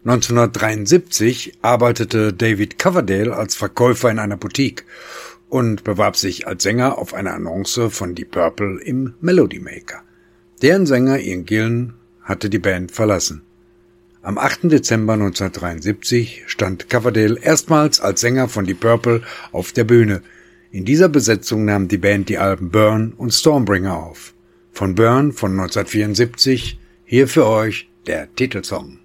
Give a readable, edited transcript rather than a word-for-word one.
1973 arbeitete David Coverdale als Verkäufer in einer Boutique und bewarb sich als Sänger auf eine Annonce von Deep Purple im Melody Maker. Deren Sänger Ian Gillan hatte die Band verlassen. Am 8. Dezember 1973 stand Coverdale erstmals als Sänger von Deep Purple auf der Bühne. In dieser Besetzung nahm die Band die Alben Burn und Stormbringer auf. Von Burn von 1974 hier für euch der Titelsong.